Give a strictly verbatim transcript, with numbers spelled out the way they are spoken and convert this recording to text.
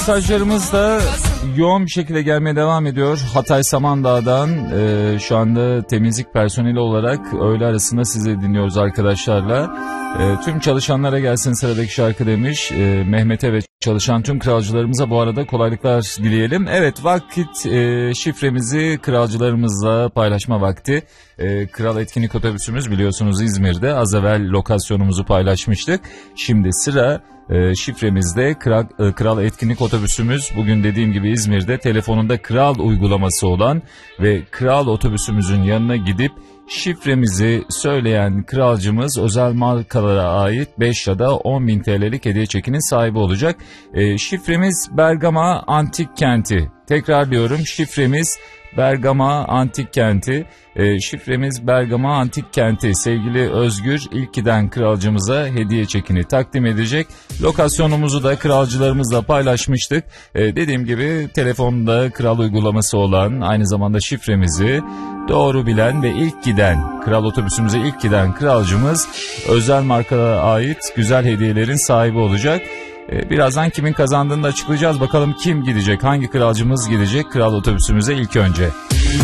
Mesajlarımız da yoğun bir şekilde gelmeye devam ediyor. Hatay Samandağ'dan e, şu anda temizlik personeli olarak öğle arasında sizi dinliyoruz arkadaşlarla. E, tüm çalışanlara gelsin sıradaki şarkı demiş. E, Mehmet'e ve çalışan tüm kralcılarımıza bu arada kolaylıklar dileyelim. Evet, vakit e, şifremizi kralcılarımızla paylaşma vakti. E, Kral etkinlik otobüsümüz biliyorsunuz İzmir'de. Az evvel lokasyonumuzu paylaşmıştık. Şimdi sıra E, şifremizde Kral, e, Kral etkinlik otobüsümüz bugün dediğim gibi İzmir'de, telefonunda Kral uygulaması olan ve Kral otobüsümüzün yanına gidip şifremizi söyleyen kralcımız özel markalara ait beş ya da on bin T L'lik hediye çekinin sahibi olacak. E, şifremiz Bergama Antik Kenti. Tekrarlıyorum, şifremiz Bergama Antik Kenti. E, şifremiz Bergama Antik Kenti. Sevgili Özgür ilk giden kralcımıza hediye çekini takdim edecek. Lokasyonumuzu da kralcılarımızla paylaşmıştık. E, dediğim gibi telefonda Kral uygulaması olan, aynı zamanda şifremizi doğru bilen ve ilk giden, Kral otobüsümüze ilk giden kralcımız özel markalara ait güzel hediyelerin sahibi olacak. Birazdan kimin kazandığını da açıklayacağız. Bakalım kim gidecek, hangi kralcımız gidecek Kral otobüsümüze ilk önce.